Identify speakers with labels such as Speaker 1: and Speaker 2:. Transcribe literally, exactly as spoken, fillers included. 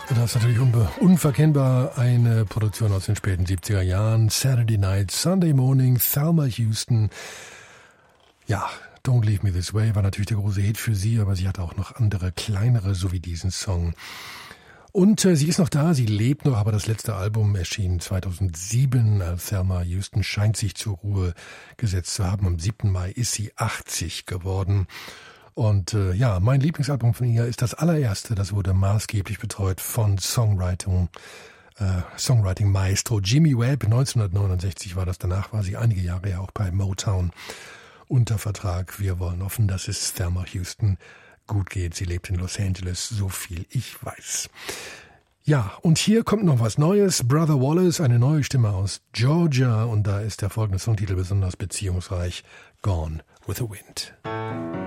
Speaker 1: Das ist natürlich unbe- unverkennbar eine Produktion aus den späten siebziger Jahren. Saturday Night, Sunday Morning, Thelma Houston. Ja, Don't Leave Me This Way war natürlich der große Hit für sie, aber sie hatte auch noch andere, kleinere, so wie diesen Song. Und äh, sie ist noch da, sie lebt noch, aber das letzte Album erschien zweitausendsieben. Äh, Thelma Houston scheint sich zur Ruhe gesetzt zu haben. Am siebten Mai ist sie achtzig geworden. Und äh, ja, mein Lieblingsalbum von ihr ist das allererste. Das wurde maßgeblich betreut von Songwriting, äh, Songwriting Maestro Jimmy Webb. neunzehnhundertneunundsechzig war das. Danach war sie einige Jahre ja auch bei Motown unter Vertrag. Wir wollen hoffen, dass es Thelma Houston gut geht. Sie lebt in Los Angeles, so viel ich weiß. Ja, und hier kommt noch was Neues. Brother Wallace, eine neue Stimme aus Georgia. Und da ist der folgende Songtitel besonders beziehungsreich. Gone with the Wind.